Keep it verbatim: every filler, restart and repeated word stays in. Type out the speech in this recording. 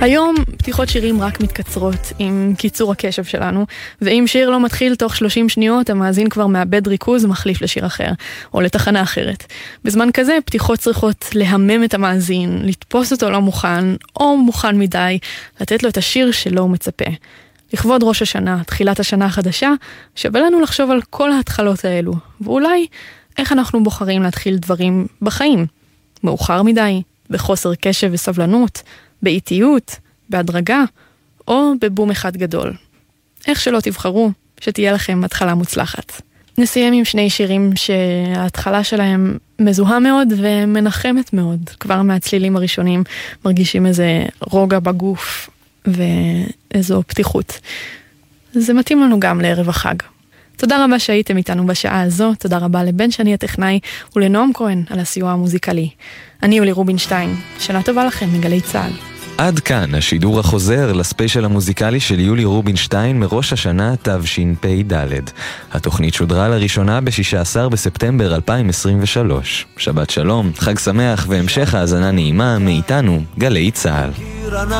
היום פתיחות שירים רק מתקצרות עם קיצור הקשב שלנו, ואם שיר לא מתחיל תוך שלושים שניות, המאזין כבר מאבד ריכוז ומחליף לשיר אחר, או לתחנה אחרת. בזמן כזה פתיחות צריכות להמם את המאזין, לתפוס אותו לא מוכן, או מוכן מדי, לתת לו את השיר שלו הוא מצפה. לכבוד ראש השנה, תחילת השנה החדשה, שווה לנו לחשוב על כל ההתחלות האלו, ואולי איך אנחנו בוחרים להתחיל דברים בחיים. מאוחר מדי, בחוסר קשב וסבלנות, באיטיות, בהדרגה, או בבום אחד גדול. איך שלא תבחרו, שתהיה לכם התחלה מוצלחת. נסיים עם שני שירים שההתחלה שלהם מזוהה מאוד ומנחמת מאוד. כבר מהצלילים הראשונים מרגישים איזה רוגע בגוף ואיזו פתיחות. זה מתאים לנו גם לערב החג. תודה רבה שהייתם איתנו בשעה הזו, תודה רבה לבן שני הטכנאי ולנועם כהן על הסיוע המוזיקלי. אני יולי רובינשטיין, שנה טובה לכם מגלי צהל. עד כאן השידור החוזר לספיישל המוזיקלי של יולי רובינשטיין מראש השנה תשפ"ד. התוכנית שודרה לראשונה ב-שישה עשר בספטמבר אלפיים עשרים ושלוש. שבת שלום, חג שמח והמשך האזנה נעימה מאיתנו, גלי צהל.